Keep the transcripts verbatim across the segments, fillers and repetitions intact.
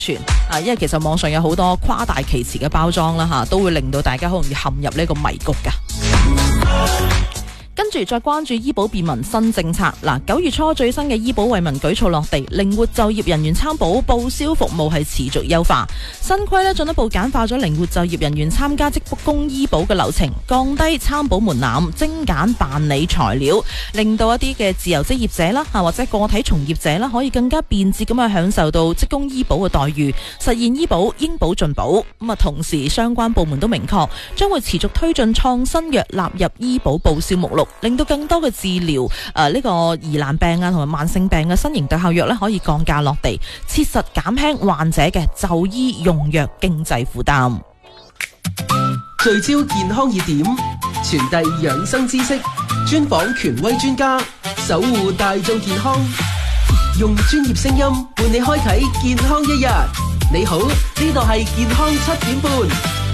傳啊，因為其實網上有好多誇大其詞嘅包裝啦吓，都會令到大家好容易陷入呢個迷局噶。跟住再關注醫保便民新政策。嗱，九月初最新嘅醫保惠民舉措落地，靈活就業人員參保報銷服務係持續優化。新規呢進一步簡化咗靈活就業人員參加職工醫保嘅流程，降低參保門檻，精簡辦理材料，令到一啲嘅自由職業者啦，或者個體從業者啦，可以更加便捷咁樣享受到職工醫保嘅待遇，實現醫保應保盡保。咁啊，同時相關部門都明確將會持續推進創新藥納入醫保報銷目錄，令到更多嘅治療誒呢個疑難病啊同埋慢性病嘅新型特效藥咧可以降價落地，切實減輕患者嘅就醫用藥經濟負擔。 聚焦健康熱點，傳遞養生知識，專訪權威專家，守護大眾健康，用專業聲音伴你開啟健康一日。你好，呢度係健康七點半。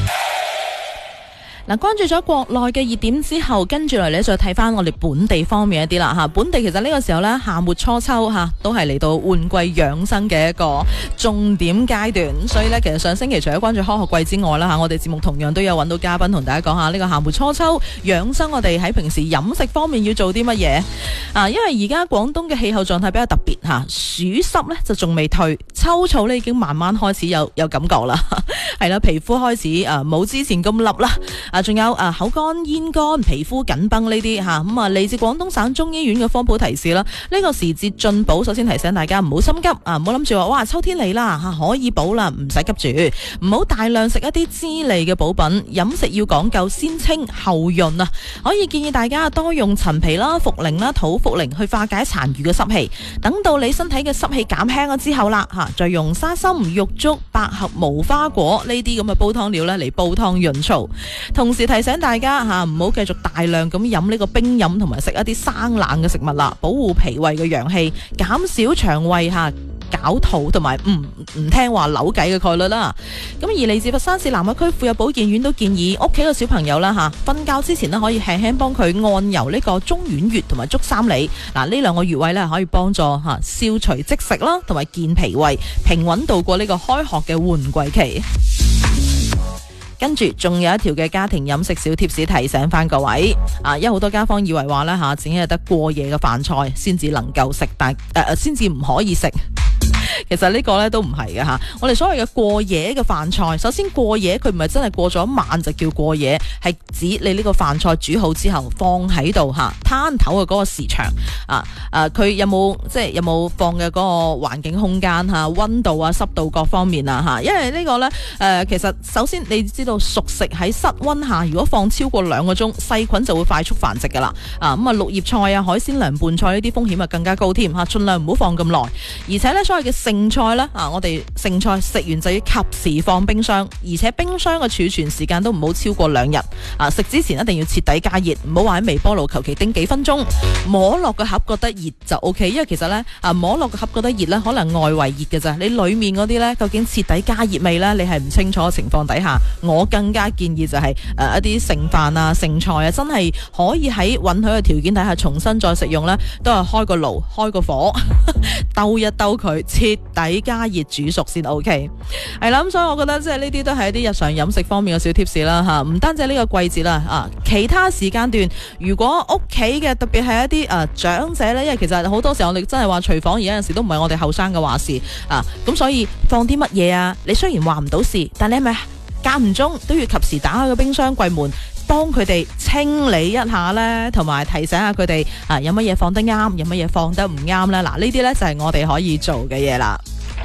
嗱，關注咗國內嘅熱點之後，跟住嚟咧再睇翻我哋本地方面一啲啦吓。本地其實呢個時候咧，夏末初秋吓，都係嚟到換季養生嘅一個重點階段。所以咧，其實上星期除咗關注開學季之外啦吓，我哋節目同樣都有揾到嘉賓同大家講下呢個夏末初秋養生，我哋喺平時飲食方面要做啲乜嘢啊？因為而家廣東嘅氣候狀態比較特別吓，暑濕咧就仲未退，秋草咧已經慢慢開始有有感覺啦，係啦，皮膚開始誒冇之前咁笠啦。啊，仲有啊，口乾、咽乾、皮膚緊繃呢啲吓，咁啊嚟自廣東省中醫院嘅科普提示啦。呢個時節進補，首先提醒大家唔好心急啊，唔好諗住話哇秋天嚟啦吓可以補啦，唔使急住，唔好大量食一啲滋膩嘅補品，飲食要講究先清後潤啊。可以建議大家多用陳皮啦、茯苓啦、土茯苓去化解殘餘嘅濕氣。等到你身體嘅濕氣減輕咗之後啦吓，再用沙參、玉竹、百合、無花果呢啲咁嘅煲湯料咧嚟煲湯潤燥。同時提醒大家吓，唔好繼續大量咁飲呢個冰飲同埋食一啲生冷嘅食物啦，保護脾胃嘅陽氣，減少腸胃吓絞肚同埋唔唔聽話扭計嘅概率啦。咁而嚟自佛山市南海區婦幼保健院都建議屋企嘅小朋友啦吓，瞓覺之前呢可以輕輕幫佢按揉呢個中脘穴同埋足三里。嗱，呢兩個穴位呢可以幫助吓消除積食啦，同埋健脾胃，平穩度過呢個開學嘅換季期。跟住仲有一條嘅家庭飲食小貼士提醒翻各位啊，因為好多家坊以為話咧吓，只係得過夜嘅飯菜先至能夠食，但誒先至唔可以食。其實呢個呢都唔係嘅吓，我哋所謂嘅過夜嘅飯菜，首先過夜佢唔係真係過咗一晚就叫過夜，係指你呢個飯菜煮好之後放喺度吓，攤頭嘅嗰個時長啊誒，佢有冇即係有冇放嘅嗰個環境空間吓，溫度啊、濕度各方面啊吓，因為呢個呢，誒、呃，其實首先你知道熟食喺室溫下，如果放超過兩個鐘，細菌就會快速繁殖噶啦啊，咁啊綠葉菜啊、海鮮涼拌菜呢啲風險啊更加高添吓，盡量唔好放咁耐，而且呢，所謂嘅剩菜呢，啊，我哋剩菜食完就要及時放冰箱，而且冰箱嘅儲存時間都唔好超過兩日。啊，食之前一定要徹底加熱，唔好話喺微波爐求其叮幾分鐘，摸落個盒覺得熱就 O K。因為其實呢，啊摸落個盒覺得熱呢，可能外圍熱嘅咋，你裏面嗰啲呢，究竟徹底加熱未呢？你係唔清楚嘅情況底下，我更加建議就係、是、誒、呃、一啲剩飯啊、剩菜啊，真係可以喺允許嘅條件底下重新再食用呢，都係開個爐、開個火，兜一兜佢，徹底加熱煮熟先 O K。係啦，咁所以我覺得即係呢啲都係一啲日常飲食方面嘅小貼士啦吓，唔單止呢個季節啦啊，其他時間段如果屋企嘅特別係一啲誒、呃、長者呢，因為其實好多時候我哋真係話廚房而有陣時都唔係我哋後生嘅話事啊，咁所以放啲乜嘢啊？你雖然話唔到事，但你係咪間唔中都要及時打開個冰箱櫃門，幫佢哋清理一下呢，同埋提醒下佢哋啊，有乜嘢放得啱，有乜嘢放得唔啱呢？嗱，呢啲呢就係我哋可以做嘅嘢啦。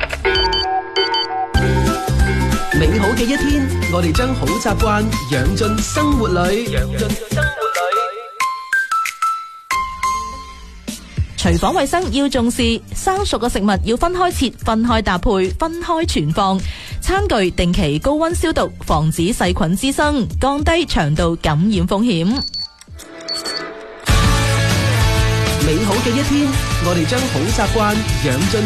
美好嘅一天，我哋將好習慣養進生活裏。養進生活裏，廚房衛生要重視，生熟嘅食物要分開切、分開搭配、分開存放。餐具定期高溫消毒，防止細菌滋生，降低腸道感染風險。 美好嘅一天，我哋將好習慣養進